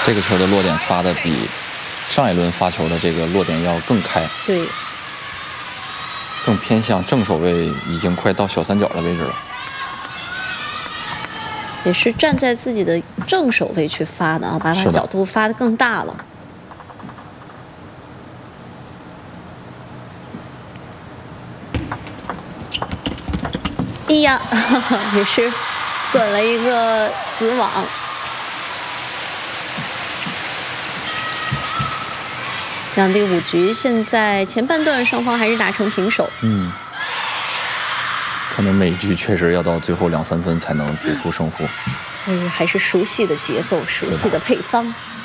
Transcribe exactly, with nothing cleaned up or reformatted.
这个球的落点发的比上一轮发球的这个落点要更开， 对， 更偏向正手位，已经快到小三角的位置了。 也是站在自己的正手位去发的啊，把它角度发得更大了。哎呀，也是滚了一个死网。让第五局现在前半段双方还是打成平手。 嗯。可能每一局确实要到最后两三分才能决出胜负。 嗯，还是熟悉的节奏，熟悉的配方。